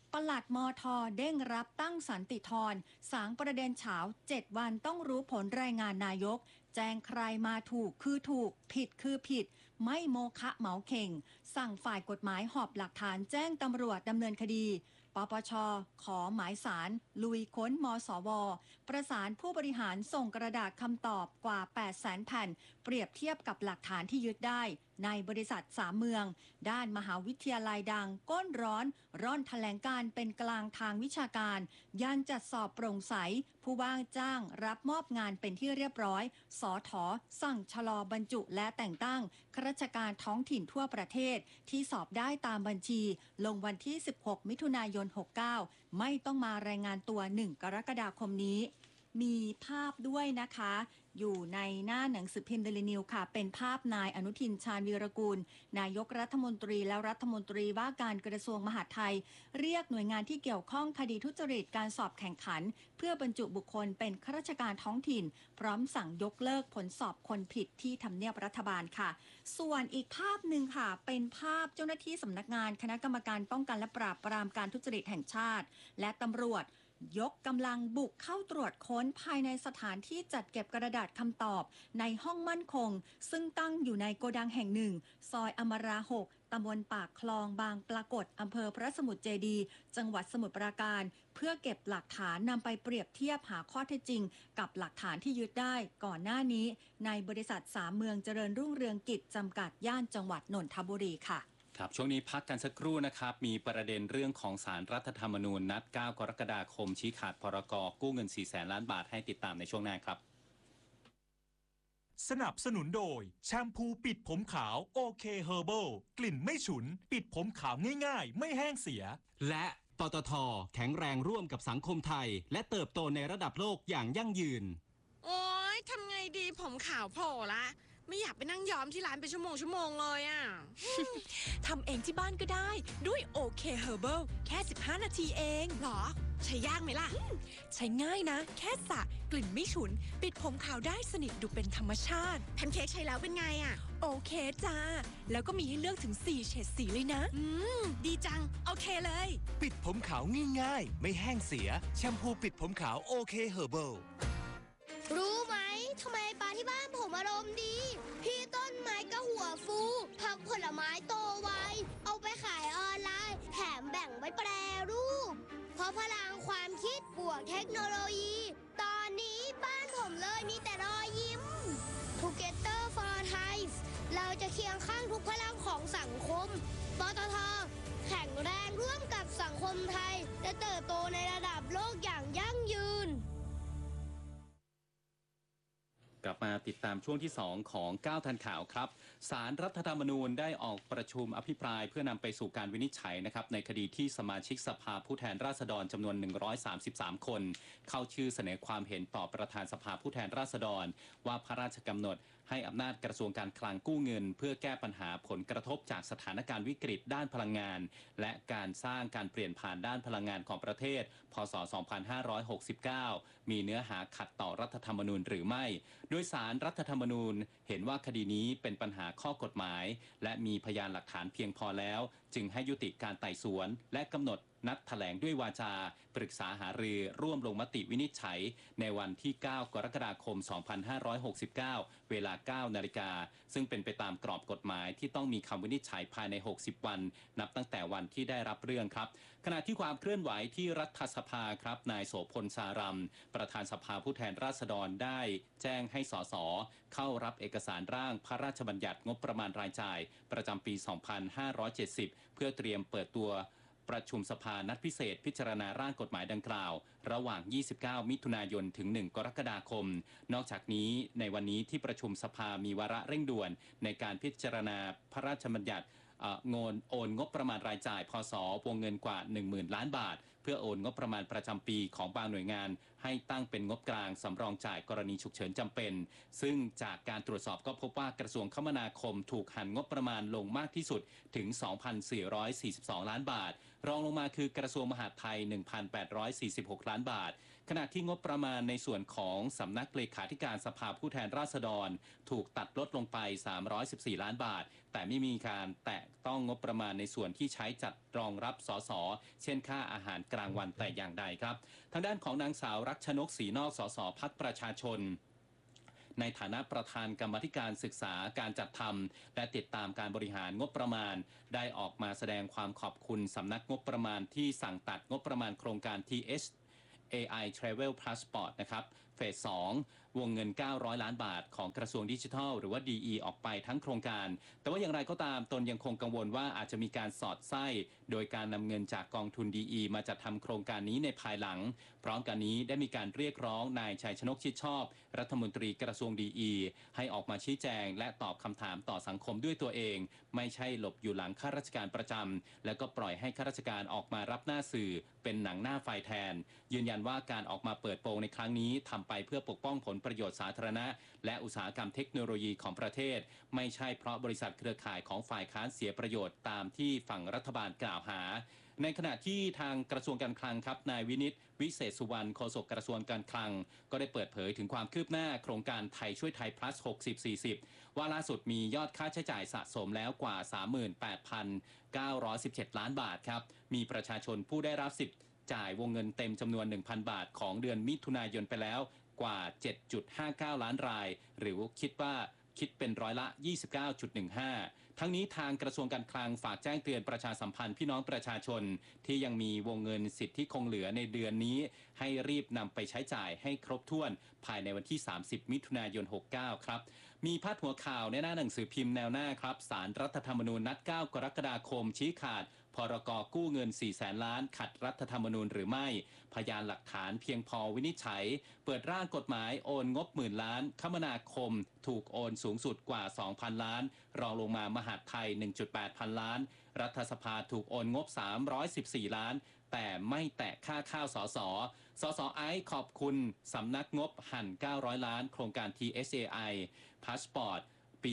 Speaker 8: ปลัดมท.เด้งรับตั้งสันติธรสางประเด็นเฉา7 วันต้องรู้ผลรายงานนายกแจ้งใครมาถูกคือถูกผิดคือผิดไม่โมฆะเหมาเข่งสั่งฝ่ายกฎหมายหอบหลักฐานแจ้งตำรวจดำเนินคดีปปช.ขอหมายสารลุยค้นมสว.ประสานผู้บริหารส่งกระดาษคำตอบกว่า 800,000 แผ่นเปรียบเทียบกับหลักฐานที่ยึดได้ในบริษัท3 เมืองด้านมหาวิทยาลัยดังก้นร้อนร่อนแถลงการเป็นกลางทางวิชาการยันจัดสอบโปร่งใสผู้ว่างจ้างรับมอบงานเป็นที่เรียบร้อยสถ.สั่งชะลอบรรจุและแต่งตั้งข้าราชการท้องถิ่นทั่วประเทศที่สอบได้ตามบัญชีลงวันที่16 มิถุนายน 69ไม่ต้องมารายงานตัว 1 กรกฎาคมนี้มีภาพด้วยนะคะอยู่ในหน้าหนังสือพิมพ์เดลินิวค่ะเป็นภาพนายอนุทินชาญวีรกูลนายกรัฐมนตรีและรัฐมนตรีว่าการกระทรวงมหาดไทยเรียกหน่วยงานที่เกี่ยวข้องคดีทุจริตการสอบแข่งขันเพื่อบรรจุบุคคลเป็นข้าราชการท้องถิ่นพร้อมสั่งยกเลิกผลสอบคนผิดที่ทำเนียบรัฐบาลค่ะส่วนอีกภาพหนึ่งค่ะเป็นภาพเจ้าหน้าที่สำนักงานคณะกรรมการป้องกันและปราบปรามการทุจริตแห่งชาติและตำรวจยกกำลังบุกเข้าตรวจค้นภายในสถานที่จัดเก็บกระดาษคำตอบในห้องมั่นคงซึ่งตั้งอยู่ในโกดังแห่งหนึ่งซอยอมรา 6 ตำบลปากคลองบางปรากฏอำเภอพระสมุทรเจดีย์จังหวัดสมุทรปราการเพื่อเก็บหลักฐานนำไปเปรียบเทียบหาข้อเท็จจริงกับหลักฐานที่ยึดได้ก่อนหน้านี้ในบริษัท3 เมืองเจริญรุ่งเรืองกิจจำกัดย่านจังหวัดนนทบุรีค่ะ
Speaker 9: ครับช่วงนี้พักกันสักครู่นะครับมีประเด็นเรื่องของศาลรัฐธรรมนูญนัด 9 กรกฎาคมชี้ขาดพรก.กู้เงิน 400,000 ล้านบาทให้ติดตามในช่วงหน้าครับ
Speaker 4: สนับสนุนโดยแชมพูปิดผมขาวโอเคเฮอร์เบิลกลิ่นไม่ฉุนปิดผมขาวง่ายๆไม่แห้งเสีย
Speaker 10: และปตท.แข็งแรงร่วมกับสังคมไทยและเติบโตในระดับโลกอย่างยั่งยืน
Speaker 6: โอ๊ยทำไงดีผมขาวโผล่ละไม่อยากไปนั่งย้อมที่ร้านเป็นชั่วโมงเลยอ่ะ
Speaker 11: ทำเองที่บ้านก็ได้ด้วยโอเคเฮอร์เบิลแค่15 นาทีเอง
Speaker 6: หรอใช้ยากไหมล่ะ
Speaker 11: ใช้ง่ายนะแค่สระกลิ่นไม่ฉุนปิดผมขาวได้สนิทดูเป็นธรรมชาติ
Speaker 6: แพนเค้กใช้แล้วเป็นไงอ่ะ
Speaker 11: โอเคจ้าแล้วก็มีให้เลือกถึง4 เฉดสีเลยนะ
Speaker 6: ดีจังโอเคเลย
Speaker 10: ปิดผมขาวง่ายๆไม่แห้งเสียแชมพูปิดผมขาวโอเคเฮอร์เบิล
Speaker 5: รู้ไหมทำไมปลาที่บ้านผมอารมณ์ดีพี่ต้นไม้ก็หัวฟูผักผลไม้โตไวเอาไปขายออนไลน์แถมแบ่งไว้แปรรูปเพราะพลังความคิดบวกเทคโนโลยีตอนนี้บ้านผมเลยมีแต่รอยยิ้ม Together for Thai เราจะเคียงข้างทุกพลังของสังคมปตท.แข็งแรงร่วมกับสังคมไทยและเติบโตในระดับโลกอย่างยั่งยืน
Speaker 9: กลับมาติดตามช่วงที่ 2 ของ 9 ทันข่าวครับศาลรัฐธรรมนูญได้ออกประชุมอภิปรายเพื่อนำไปสู่การวินิจฉัยนะครับในคดีที่สมาชิกสภาผู้แทนราษฎรจำนวน133 คนเข้าชื่อเสนอความเห็นต่อประธานสภาผู้แทนราษฎรว่าพระราชกำหนดให้อำนาจกระทรวงการคลังกู้เงินเพื่อแก้ปัญหาผลกระทบจากสถานการณ์วิกฤตด้านพลังงานและการสร้างการเปลี่ยนผ่านด้านพลังงานของประเทศพ.ศ. 2569มีเนื้อหาขัดต่อรัฐธรรมนูญหรือไม่โดยศาลรัฐธรรมนูญเห็นว่าคดีนี้เป็นปัญหาข้อกฎหมายและมีพยานหลักฐานเพียงพอแล้วจึงให้ยุติการไต่สวนและกำหนดนัดแถลงด้วยวาจาปรึกษาหารือร่วมลงมติวินิจฉัยในวันที่ 9 กรกฎาคม 2569 เวลา 9 นาฬิกาซึ่งเป็นไปตามกรอบกฎหมายที่ต้องมีคำวินิจฉัยภายใน 60 วันนับตั้งแต่วันที่ได้รับเรื่องครับขณะที่ความเคลื่อนไหวที่รัฐสภาครับนายโสพลสารัมประธานสภาผู้แทนราษฎรได้แจ้งให้สสเข้ารับเอกสารร่างพระราชบัญญัติงบประมาณรายจ่ายประจำปี 2570 เพื่อเตรียมเปิดตัวประชุมสภานัดพิเศษพิจารณาร่างกฎหมายดังกล่าวระหว่าง 29 มิถุนายน ถึง 1 กรกฎาคมนอกจากนี้ในวันนี้ที่ประชุมสภามีวาระเร่งด่วนในการพิจารณาพระราชบัญญัติโอนงบประมาณรายจ่ายพศวงเงินกว่า 10,000 ล้านบาทเพื่อโอนงบประมาณประจำปีของบางหน่วยงานให้ตั้งเป็นงบกลางสำรองจ่ายกรณีฉุกเฉินจำเป็นซึ่งจากการตรวจสอบก็พบว่ากระทรวงคมนาคมถูกหั่นงบประมาณลงมากที่สุดถึง 2,442 ล้านบาทรองลงมาคือกระทรวงมหาดไทย 1,846 ล้านบาทขณะที่งบประมาณในส่วนของสำนักเลขาธิการสภาผู้แทนราษฎรถูกตัดลดลงไป314ล้านบาทแต่ไม่มีการแตะต้องงบประมาณในส่วนที่ใช้จัดรองรับสสเช่นค่าอาหารกลางวันแต่อย่างใดครับทางด้านของนางสาวรักชนกศรีนอกสสพรรคประชาชนในฐานะประธานกรรมาธิการศึกษาการจัดทำและติดตามการบริหารงบประมาณได้ออกมาแสดงความขอบคุณสำนักงบประมาณที่สั่งตัดงบประมาณโครงการ THAI Travel Passport นะครับเฟส 2 วงเงิน900ล้านบาทของกระทรวงดิจิทัลหรือว่า DE ออกไปทั้งโครงการแต่ว่าอย่างไรก็ตามตนยังคงกังวลว่าอาจจะมีการสอดไส้โดยการนำเงินจากกองทุน DE มาจัดทำโครงการนี้ในภายหลังพร้อมกันนี้ได้มีการเรียกร้องนายชัยชนกชิดชอบรัฐมนตรีกระทรวง DE ให้ออกมาชี้แจงและตอบคำถามต่อสังคมด้วยตัวเองไม่ใช่หลบอยู่หลังข้าราชการประจำและก็ปล่อยให้ข้าราชการออกมารับหน้าสื่อเป็นหนังหน้าไฟแทนยืนยันว่าการออกมาเปิดโปงในครั้งนี้ทำไปเพื่อปกป้องผลประโยชน์สาธารณะและอุตสาหกรรมเทคโนโลยีของประเทศไม่ใช่เพราะบริษัทเครือข่ายของฝ่ายค้านเสียประโยชน์ตามที่ฝั่งรัฐบาลกล่าวหาในขณะที่ทางกระทรวงการคลังครับนายวินิตวิเศษสุวรรณโฆษกกระทรวงการคลังก็ได้เปิดเผยถึงความคืบหน้าโครงการไทยช่วยไทย plus 60-40 ว่าล่าสุดมียอดค่าใช้จ่ายสะสมแล้วกว่า 38,917 ล้านบาทครับมีประชาชนผู้ได้รับสิทธิ์จ่ายวงเงินเต็มจำนวน 1,000 บาทของเดือนมิถุนายนไปแล้วกว่า 7.59 ล้านรายหรือคิดเป็นร้อยละ 29.15 ทั้งนี้ทางกระทรวงการคลังฝากแจ้งเตือนประชาสัมพันธ์พี่น้องประชาชนที่ยังมีวงเงินสิทธิ์ที่คงเหลือในเดือนนี้ให้รีบนำไปใช้จ่ายให้ครบถ้วนภายในวันที่ 30 มิถุนายน 69 ครับมีพาดหัวข่าวในหน้าหนังสือพิมพ์แนวหน้าครับศาลรัฐธรรมนูญนัด 9 กรกฎาคมชี้ขาดพรก.กู้เงิน 400,000 ล้านขัดรัฐธรรมนูญหรือไม่พยานหลักฐานเพียงพอวินิจฉัยเปิดร่างกฎหมายโอนงบหมื่นล้านคมนาคมถูกโอนสูงสุดกว่า 2,000 ล้านรองลงมามหาดไทย 1.8 พันล้านรัฐสภาถูกโอนงบ 314 ล้านแต่ไม่แตะค่าข้าวสสไอซ์ขอบคุณสำนักงบหั่น 900 ล้านโครงการ THAI Passportปี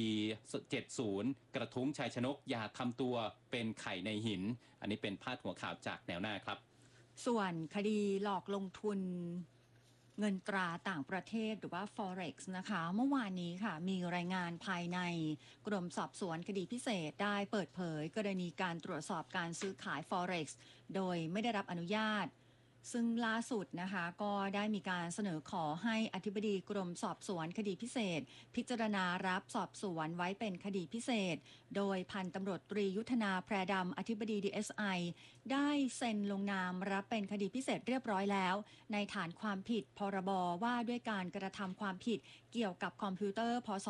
Speaker 9: 70 กระทุ้งชัยชนกอย่าทำตัวเป็นไข่ในหินอันนี้เป็นพาดหัวข่าวจากแนวหน้าครับ
Speaker 8: ส่วนคดีหลอกลงทุนเงินตราต่างประเทศหรือว่า Forex นะคะเมื่อวานนี้ค่ะมีรายงานภายในกรมสอบสวนคดีพิเศษได้เปิดเผยกรณีการตรวจสอบการซื้อขาย Forex โดยไม่ได้รับอนุญาตซึ่งล่าสุดนะคะก็ได้มีการเสนอขอให้อธิบดีกรมสอบสวนคดีพิเศษพิจารณารับสอบสวนไว้เป็นคดีพิเศษโดยพันตำรวจตรียุทธนาแพรดำอธิบดี DSI ได้เซ็นลงนามรับเป็นคดีพิเศษเรียบร้อยแล้วในฐานความผิดพรบว่าด้วยการกระทำความผิดเกี่ยวกับคอมพิวเตอร์พ.ศ.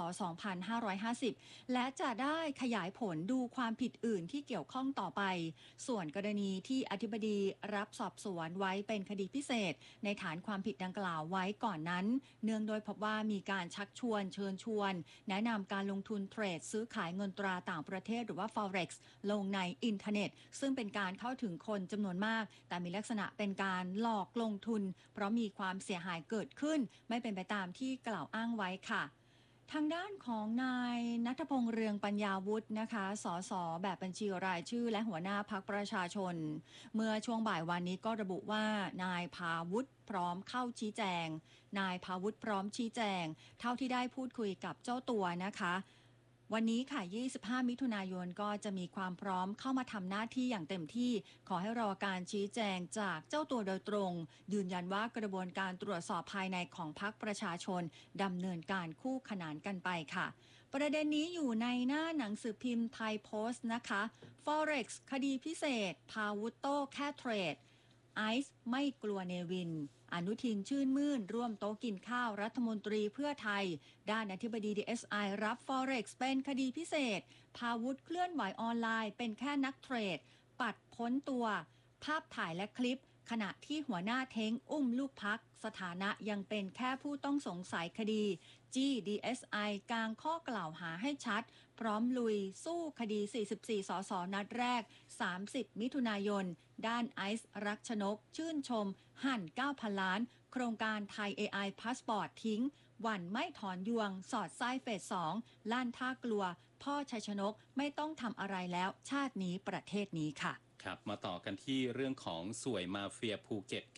Speaker 8: 2550และจะได้ขยายผลดูความผิดอื่นที่เกี่ยวข้องต่อไปส่วนกรณีที่อธิบดีรับสอบสวนไว้เป็นคดีพิเศษในฐานความผิดดังกล่าวไว้ก่อนนั้นเนื่องโดยพบว่ามีการชักชวนเชิญชวนแนะนำการลงทุนเทรดซื้อขายเงินตราต่างประเทศหรือว่า Forex ลงในอินเทอร์เน็ตซึ่งเป็นการเข้าถึงคนจำนวนมากแต่มีลักษณะเป็นการหลอกลงทุนเพราะมีความเสียหายเกิดขึ้นไม่เป็นไปตามที่กล่าวอ้างไว้ค่ะทางด้านของนายณัฐพงษ์เรืองปัญญาวุฒินะคะสสแบบบัญชีรายชื่อและหัวหน้าพรรคประชาชนเมื่อช่วงบ่ายวันนี้ก็ระบุว่านายภาวุฒิพร้อมเข้าชี้แจงนายภาวุฒิพร้อมชี้แจงเท่าที่ได้พูดคุยกับเจ้าตัวนะคะวันนี้ค่ะ25มิถุนายนก็จะมีความพร้อมเข้ามาทำหน้าที่อย่างเต็มที่ขอให้รอการชี้แจงจากเจ้าตัวโดยตรงยืนยันว่ากระบวนการตรวจสอบภายในของพรรคประชาชนดำเนินการคู่ขนานกันไปค่ะประเด็นนี้อยู่ในหน้าหนังสือพิมพ์ไทยโพสต์นะคะ Forex คดีพิเศษพาวุธโต้แค่เทรดไอซ์ไม่กลัวเนวินอนุทินชื่นมื่นร่วมโต๊ะกินข้าวรัฐมนตรีเพื่อไทยด้านอธิบดี DSI รับ Forex เป็นคดีพิเศษพาวุธเคลื่อนไหวออนไลน์เป็นแค่นักเทรดปัดพ้นตัวภาพถ่ายและคลิปขณะที่หัวหน้าเท้งอุ้มลูกพักสถานะยังเป็นแค่ผู้ต้องสงสัยคดีจี้ DSI กางข้อกล่าวหาให้ชัดพร้อมลุยสู้คดี44 สสนัดแรก30มิถุนายนด้านไอซ์รักชนกชื่นชมหั่น 9,000 ล้านโครงการไทย AI Passport ทิ้งวันไม่ถอนยวงสอดไส้เฟส 2ลั่นท่ากลัวพ่อชัยชนกไม่ต้องทำอะไรแล้วชาตินี้ประเทศนี้ค่ะ
Speaker 9: ครับมาต่อกันที่เรื่องของสวยมาเฟียภูเก็ตครับ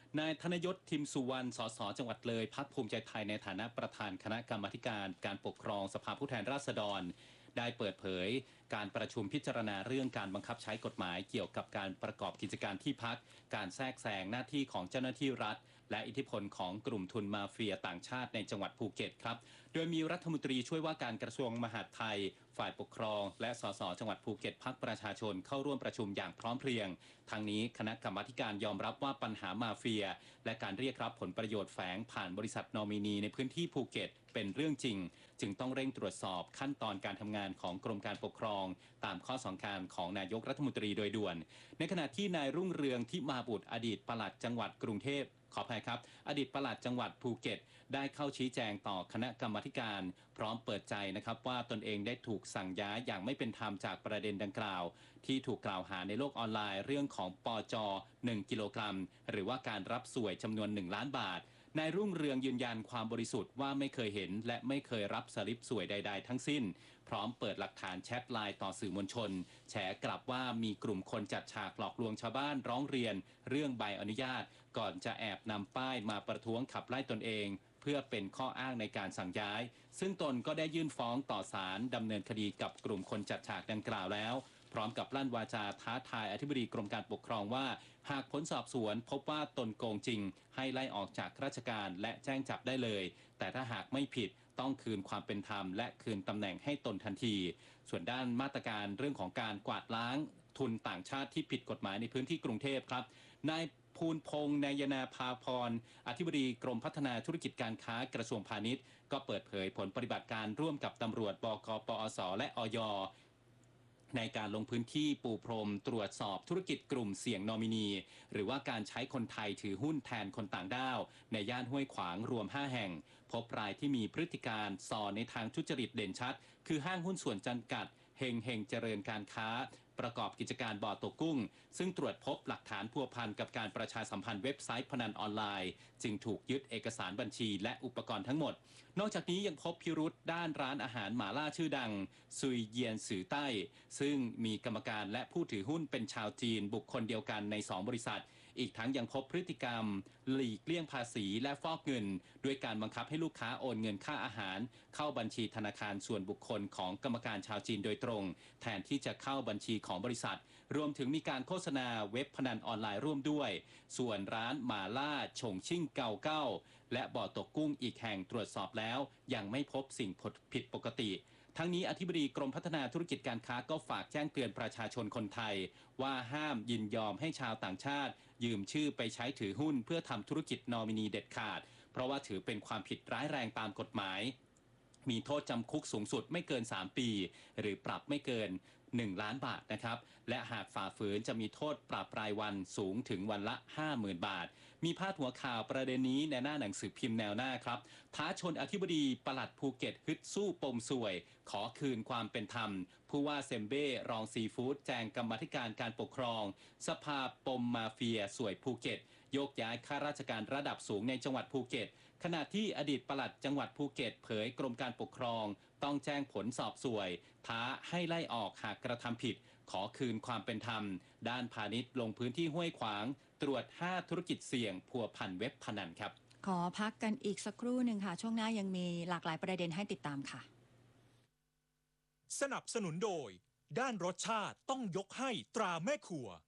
Speaker 9: นายธนยศทิมสุวรรณ สส จังหวัดเลย พรรคภูมิใจไทยในฐานะประธานคณะกรรมาธิการการปกครองสภาผู้แทนราษฎรได้เปิดเผยการประชุมพิจารณาเรื่องการบังคับใช้กฎหมายเกี่ยวกับการประกอบกิจการที่พักการแทรกแซงหน้าที่ของเจ้าหน้าที่รัฐและอิทธิพลของกลุ่มทุนมาเฟียต่างชาติในจังหวัดภูเก็ตครับโดยมีรัฐมนตรีช่วยว่าการกระทรวงมหาดไทยฝ่ายปกครองและสสจังหวัดภูเก็ตพรรคประชาชนเข้าร่วมประชุมอย่างพร้อมเพรียงทางนี้คณะกรรมาการยอมรับว่าปัญหามาเฟียและการเรียกรับผลประโยชน์แฝงผ่านบริษัทนอมินีในพื้นที่ภูเก็ตเป็นเรื่องจริงจึงต้องเร่งตรวจสอบขั้นตอนการทำงานของกรมการปกครองตามข้อสั่งการของนายกรัฐมนตรีโดยด่วนในขณะที่นายรุ่งเรืองทิมาบุตรอดีตปลัดจังหวัดกรุงเทพขออภัยครับอดีตปลัดจังหวัดภูเก็ตได้เข้าชี้แจงต่อคณะกรรมาการพร้อมเปิดใจนะครับว่าตนเองได้ถูกสั่งย้ายอย่างไม่เป็นธรรมจากประเด็นดังกล่าวที่ถูกกล่าวหาในโลกออนไลน์เรื่องของปจ1 กิโลกรัมหรือว่าการรับสวยจำนวน1 ล้านบาทนายรุ่งเรืองยืนยันความบริสุทธิ์ว่าไม่เคยเห็นและไม่เคยรับสลิปสวยใดๆทั้งสิ้นพร้อมเปิดหลักฐานแชทไลน์ต่อสื่อมวลชนแฉกลับว่ามีกลุ่มคนจัดฉากหลอกลวงชาวบ้านร้องเรียนเรื่องใบอนุญาตก่อนจะแอบนำป้ายมาประท้วงขับไล่ตนเองเพื่อเป็นข้ออ้างในการสั่งย้ายซึ่งตนก็ได้ยื่นฟ้องต่อศาลดำเนินคดีกับกลุ่มคนจัดฉากดังกล่าวแล้วพร้อมกับลั่นวาจาท้าทายอธิบดีกรมการปกครองว่าหากผลสอบสวนพบว่าตนโกงจริงให้ไล่ออกจากราชการและแจ้งจับได้เลยแต่ถ้าหากไม่ผิดต้องคืนความเป็นธรรมและคืนตำแหน่งให้ตนทันทีส่วนด้านมาตรการเรื่องของการกวาดล้างทุนต่างชาติที่ผิดกฎหมายในพื้นที่กรุงเทพครับนายภูลพงษ์นายนาภาพรอธิบดีกรมพัฒนาธุรกิจการค้ากระทรวงพาณิชย์ก็เปิดเผยผลปฏิบัติการร่วมกับตำรวจบก.ปอส.และอย.ในการลงพื้นที่ปูพรมตรวจสอบธุรกิจกลุ่มเสี่ยงนอมินีหรือว่าการใช้คนไทยถือหุ้นแทนคนต่างด้าวในย่านห้วยขวางรวม5แห่งพบรายที่มีพฤติการส่อในทางทุจริตเด่นชัดคือห้างหุ้นส่วนจำกัดเฮงเจริญการค้าประกอบกิจการบ่อตกกุ้งซึ่งตรวจพบหลักฐานพัวพันกับการประชาสัมพันธ์เว็บไซต์พนันออนไลน์จึงถูกยึดเอกสารบัญชีและอุปกรณ์ทั้งหมดนอกจากนี้ยังพบพิรุธด้านร้านอาหารหม่าล่าชื่อดังซุยเยียนสื่อใต้ซึ่งมีกรรมการและผู้ถือหุ้นเป็นชาวจีนบุคคลเดียวกันใน2บริษัทอีกทั้งยังพบพฤติกรรมหลีกเลี่ยงภาษีและฟอกเงินด้วยการบังคับให้ลูกค้าโอนเงินค่าอาหารเข้าบัญชีธนาคารส่วนบุคคลของกรรมการชาวจีนโดยตรงแทนที่จะเข้าบัญชีของบริษัทรวมถึงมีการโฆษณาเว็บพนันออนไลน์ร่วมด้วยส่วนร้านหม่าล่าฉงชิ่งเกาเก้าและบ่อตกกุ้งอีกแห่งตรวจสอบแล้วยังไม่พบสิ่งผิดปกติทั้งนี้อธิบดีกรมพัฒนาธุรกิจการค้าก็ฝากแจ้งเตือนประชาชนคนไทยว่าห้ามยินยอมให้ชาวต่างชาติยืมชื่อไปใช้ถือหุ้นเพื่อทำธุรกิจนอมินีเด็ดขาดเพราะว่าถือเป็นความผิดร้ายแรงตามกฎหมายมีโทษจำคุกสูงสุดไม่เกิน3ปีหรือปรับไม่เกิน1 ล้านบาทนะครับและหากฝ่าฝืนจะมีโทษปรับรายวันสูงถึงวันละ 50,000 บาทมีพาดหัวข่าวประเด็นนี้ในหน้าหนังสือพิมพ์แนวหน้าครับท้าชนอธิบดีปลัดภูเก็ตฮึดสู้ปมสวยขอคืนความเป็นธรรมผู้ว่าเซมเบ้รองซีฟู้ดแจงกรรมาธิการการปกครองสภาปมมาเฟียสวยภูเก็ตโยกย้ายข้าราชการระดับสูงในจังหวัดภูเก็ตขณะที่อดีตปลัดจังหวัดภูเก็ตเผยกรมการปกครองต้องแจ้งผลสอบสวยท้าให้ไล่ออกหากกระทำผิดขอคืนความเป็นธรรมด้านพาณิชย์ลงพื้นที่ห้วยขวางตรวจ5ธุรกิจเสี่ยงพัวพันเว็บพนันครับ
Speaker 8: ขอพักกันอีกสักครู่หนึ่งค่ะช่วงหน้ายังมีหลากหลายประเด็นให้ติดตามค่ะ
Speaker 4: สนับสนุนโดยด้านรสชาติต้องยกให้ตราแม่ครัว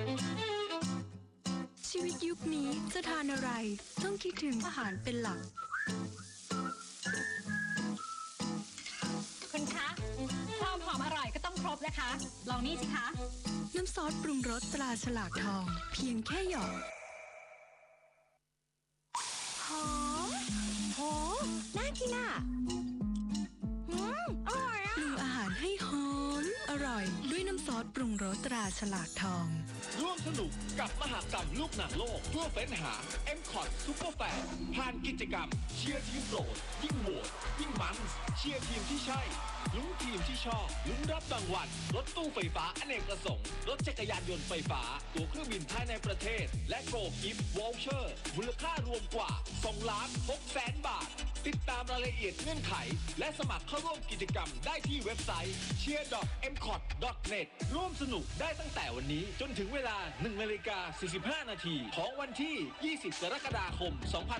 Speaker 11: ชีวิตยุคนี้จะทานอะไรต้องคิดถึงอาหารเป็นหลัก
Speaker 6: คุณคะความหอมอร่อยก็ต้องครบนะคะลองนี่สิคะ
Speaker 11: น้ำซอสปรุงรสตราฉลากทองเพียงแค่หยอดหอมโหน่ากินอ่ะอร่อยอ่ะปรุงอาหารให้หอมอร่อยด้วยน้ำซอสปรุงรสตราฉลากทอง
Speaker 12: ร่วมสนุกกับมหกรรมลูกหนังโลกทั่วเฟ้นหา M-Cot Super Fan ผ่านกิจกรรมเชียร์ทีมโปรดยิ่งโหวตยิ่งมันเชียร์ทีมที่ใช่ลุ้นทีมที่ชอบลุ้นรับรางวัลรถตู้ไฟฟ้าอเนกประสงค์รถจักรยานยนต์ไฟฟ้าตั๋วเครื่องบินภายในประเทศและโกลกิฟต์วอลเชอร์มูลค่ารวมกว่า2,600,000 บาทติดตามรายละเอียดเงื่อนไขและสมัครเข้าร่วมกิจกรรมได้ที่เว็บไซต์ cheer.mcot.net ร่วมสนุกได้ตั้งแต่วันนี้จนถึงเวลา 1:45 นาทีของวันที่ 20 กรกฎาคม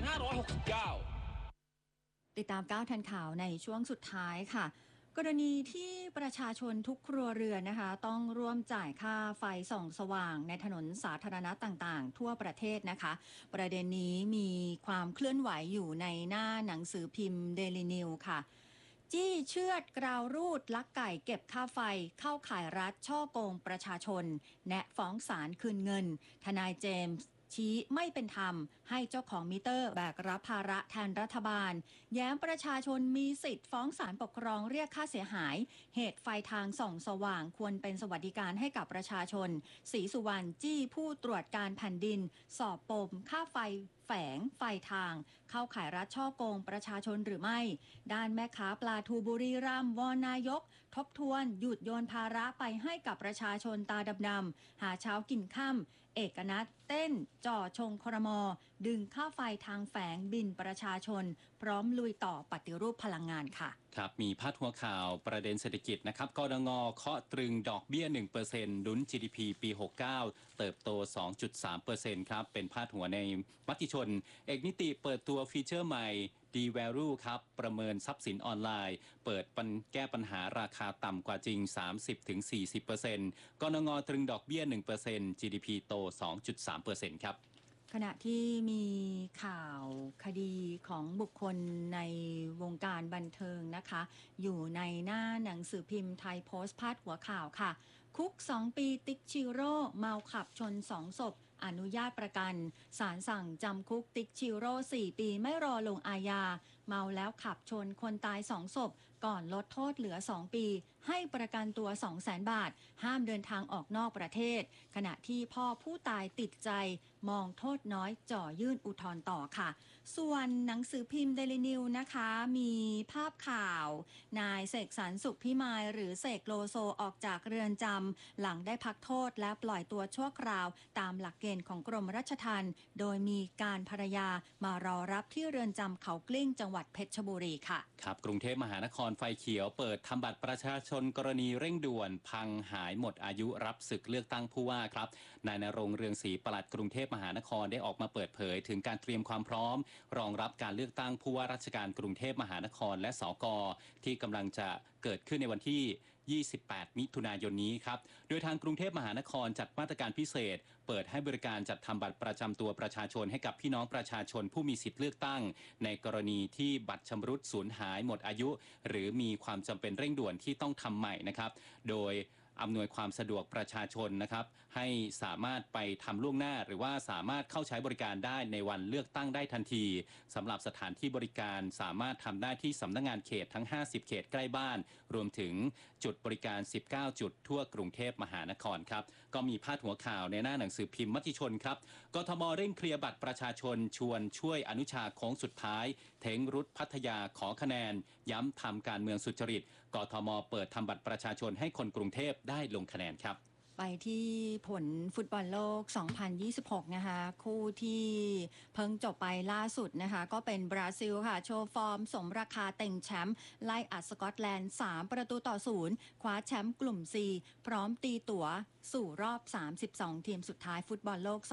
Speaker 12: 2569
Speaker 8: ติดตามก้าวทันข่าวในช่วงสุดท้ายค่ะ กรณีที่ประชาชนทุกครัวเรือนนะคะต้องร่วมจ่ายค่าไฟส่องสว่างในถนนสาธารณะต่างๆทั่วประเทศนะคะประเด็นนี้มีความเคลื่อนไหวอยู่ในหน้าหนังสือพิมพ์ Daily News ค่ะจี้เชือดกราวรูดลักไก่เก็บค่าไฟเข้าข่ายรัฐช่อโกงประชาชนแนะฟ้องศาลคืนเงินทนายเจมส์ชี้ไม่เป็นธรรมให้เจ้าของมิเตอร์แบกรับภาระแทนรัฐบาลแย้มประชาชนมีสิทธิ์ฟ้องศาลปกครองเรียกค่าเสียหายเหตุไฟทางส่องสว่างควรเป็นสวัสดิการให้กับประชาชนศรีสุวรรณจี้ผู้ตรวจการแผ่นดินสอบปมค่าไฟแฝงไฟทางเข้าข่ายรัฐช่อโกงประชาชนหรือไม่ด้านแม่ค้าปลาทูบุรีรัมย์วอนนายกทบทวนหยุดโยนภาระไปให้กับประชาชนตาดำๆหาเช้ากินค่ำเอกนัทเต้นจ่อชงครม.ดึงค่าไฟทางแฝงบินประชาชนพร้อมลุยต่อปฏิรูปพลังงานค่ะ
Speaker 9: ครับมีพาดหัวข่าวประเด็นเศรษฐกิจนะครับกดง.เคาะตรึงดอกเบี้ย 1% ลุ้น GDP ปี 69 เติบโต 2.3% ครับเป็นพาดหัวในมติชนเอกนิติเปิดตัวฟีเจอร์ใหม่ D-Value ครับประเมินทรัพย์สินออนไลน์เปิดแก้ปัญหาราคาต่ำกว่าจริง 30-40% กนง.ตรึงดอกเบี้ย 1% GDP โต 2.3% ครับ
Speaker 8: ขณะที่มีข่าวคดีของบุคคลในวงการบันเทิงนะคะอยู่ในหน้าหนังสือพิมพ์ไทยโพสต์พาดหัวข่าวค่ะคุก2 ปีติ๊กชิโร่เมาขับชน2 ศพอนุญาตประกันศาลสั่งจำคุกติ๊กชิโร่4 ปีไม่รอลงอาญาเมาแล้วขับชนคนตาย2 ศพก่อนลดโทษเหลือ2 ปีให้ประกันตัว 200,000 บาทห้ามเดินทางออกนอกประเทศขณะที่พ่อผู้ตายติดใจมองโทษน้อยจ่อยื่นอุทธรณ์ต่อค่ะส่วนหนังสือพิมพ์ Daily News นะคะมีภาพข่าวนายเสกสรรสุขพิมายหรือเสกโลโซออกจากเรือนจำหลังได้พักโทษและปล่อยตัวชั่วคราวตามหลักเกณฑ์ของกรมราชทัณฑ์โดยมีการภรรยามารอรับที่เรือนจำเขากลิ้งจังหวัดเพชรบุรีค่ะ
Speaker 9: ครับกรุงเทพมหานครไฟเขียวเปิดทำบัตรประชาชนกรณีเร่งด่วนพังหายหมดอายุรับศึกเลือกตั้งผู้ว่าครับนายณรงค์เรืองศรีปลัดกรุงเทพมหานครได้ออกมาเปิดเผยถึงการเตรียมความพร้อมรองรับการเลือกตั้งผู้ว่าราชการกรุงเทพมหานครและสก.ที่กำลังจะเกิดขึ้นในวันที่28 มิถุนายนนี้ครับโดยทางกรุงเทพมหานครจัดมาตรการพิเศษเปิดให้บริการจัดทำบัตรประจำตัวประชาชนให้กับพี่น้องประชาชนผู้มีสิทธิ์เลือกตั้งในกรณีที่บัตรชำรุดสูญหายหมดอายุหรือมีความจำเป็นเร่งด่วนที่ต้องทำใหม่นะครับโดยอำนวยความสะดวกประชาชนนะครับให้สามารถไปทำล่วงหน้าหรือว่าสามารถเข้าใช้บริการได้ในวันเลือกตั้งได้ทันทีสำหรับสถานที่บริการสามารถทำได้ที่สำนักงานเขตทั้ง50เขตใกล้บ้านรวมถึงจุดบริการ19จุดทั่วกรุงเทพมหานครครับก็มีพาดหัวข่าวในหน้าหนังสือพิมพ์มติชนครับกทมเร่งเคลียร์บัตรประชาชนชวนช่วยอนุชาโค้งสุดท้ายเท้งรุดพัทยาขอคะแนนย้ำทำการเมืองสุจริตกทมเปิดทำบัตรประชาชนให้คนกรุงเทพได้ลงคะแนนครับ
Speaker 8: ไปที่ผลฟุตบอลโลก 2026 นะคะคู่ที่เพิ่งจบไปล่าสุดนะคะก็เป็นบราซิลค่ะโชว์ฟอร์มสมราคาเต็งแชมป์ไล่อัดสกอตแลนด์3-0คว้าแชมป์กลุ่ม C พร้อมตีตั๋วสู่รอบ32ทีมสุดท้ายฟุตบอลโลก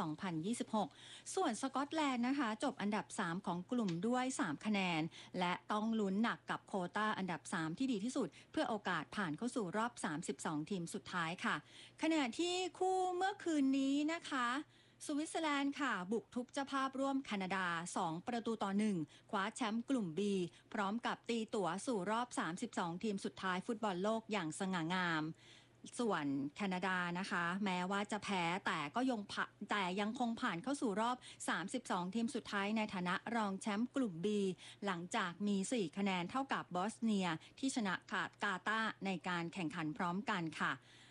Speaker 8: 2026 ส่วนสกอตแลนด์นะคะจบอันดับ3ของกลุ่มด้วย3คะแนนและต้องลุ้นหนักกับโควต้าอันดับ3ที่ดีที่สุดเพื่อโอกาสผ่านเข้าสู่รอบ32ทีมสุดท้ายค่ะขณะที่คู่เมื่อคืนนี้นะคะสวิตเซอร์แลนด์ค่ะบุกทุบเจ้าภาพร่วมแคนาดา2-1คว้าแชมป์กลุ่ม B พร้อมกับตีตั๋วสู่รอบ32ทีมสุดท้ายฟุตบอลโลกอย่างสง่างามส่วนแคนาดานะคะแม้ว่าจะแพ้แต่ยังคงผ่านเข้าสู่รอบ32ทีมสุดท้ายในฐานะรองแชมป์กลุ่ม B หลังจากมี4คะแนนเท่ากับบอสเนียที่ชนะกาตาร์ในการแข่งขันพร้อมกันค่ะข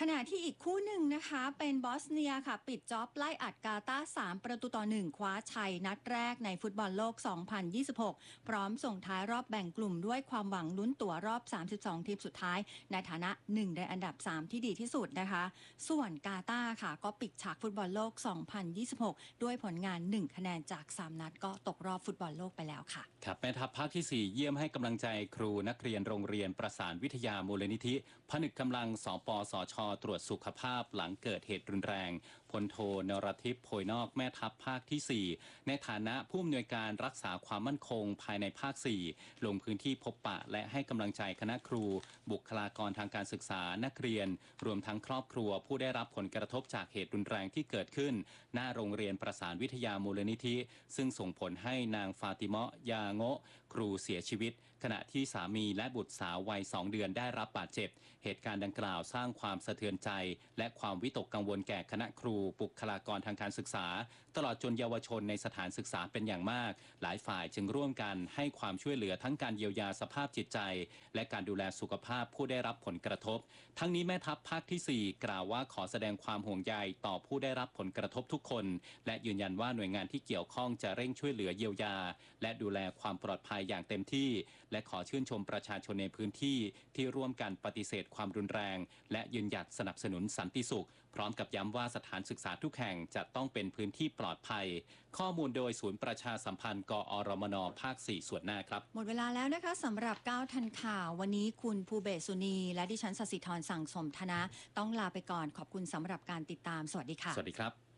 Speaker 8: ขณะที่อีกคู่หนึ่งนะคะเป็นบอสเนียค่ะปิดจ็อบไล่อัดกาตาร์3-1 คว้าชัยนัดแรกในฟุตบอลโลก 2026 พร้อมส่งท้ายรอบแบ่งกลุ่มด้วยความหวังลุ้นตั๋วรอบ 32 ทีมสุดท้ายในฐานะ1ในอันดับ 3 ที่ดีที่สุดนะคะส่วนกาตาร์ค่ะก็ปิดฉากฟุตบอลโลก 2026 ด้วยผลงาน 1 คะแนนจาก 3 นัดก็ตกรอบฟุตบอลโลกไปแล้วค่ะ
Speaker 9: ครับแม่ทัพภาคที่ 4 เยี่ยมให้กำลังใจครูนักเรียนโรงเรียนประสานวิทยามูลนิธิผนึกกำลังสปสช.ตรวจสุขภาพหลังเกิดเหตุรุนแรงพลโทนรทิพย์โพยนอกแม่ทัพภาคที่ 4ในฐานะผู้อำนวยการรักษาความมั่นคงภายในภาค 4ลงพื้นที่พบปะและให้กำลังใจคณะครูบุคลากรทางการศึกษานักเรียนรวมทั้งครอบครัวผู้ได้รับผลกระทบจากเหตุรุนแรงที่เกิดขึ้นหน้าโรงเรียนประสานวิทยามูลนิธิซึ่งส่งผลให้นางฟาติเมาะยาโงะครูเสียชีวิตขณะที่สามีและบุตรสาววัย2 เดือนได้รับบาดเจ็บเหตุการณ์ดังกล่าวสร้างความสะเทือนใจและความวิตกกังวลแก่คณะครูบุคลากรทางการศึกษาตลอดจนเยาวชนในสถานศึกษาเป็นอย่างมากหลายฝ่ายจึงร่วมกันให้ความช่วยเหลือทั้งการเยียวยาสภาพจิตใจและการดูแลสุขภาพผู้ได้รับผลกระทบทั้งนี้แม่ทัพภาคที่ 4กล่าวว่าขอแสดงความห่วงใยต่อผู้ได้รับผลกระทบทุกคนและยืนยันว่าหน่วยงานที่เกี่ยวข้องจะเร่งช่วยเหลือเยียวยาและดูแลความปลอดภัยอย่างเต็มที่และขอชื่นชมประชาชนในพื้นที่ที่ร่วมกันปฏิเสธความรุนแรงและยืนหยัดสนับสนุนสันติสุขพร้อมกับย้ำว่าสถานศึกษาทุกแห่งจะต้องเป็นพื้นที่ปลอดภัยข้อมูลโดยศูนย์ประชาสัมพันธ์กอรมนภาค 4 ส่วนหน้าครับ
Speaker 8: หมดเวลาแล้วนะคะสำหรับ9ทันข่าววันนี้คุณภูเบศสุนีและดิฉันศศิธรสั่งสมธนะต้องลาไปก่อนขอบคุณสำหรับการติดตามสวัสดีค่ะ
Speaker 9: สวัสดีครับ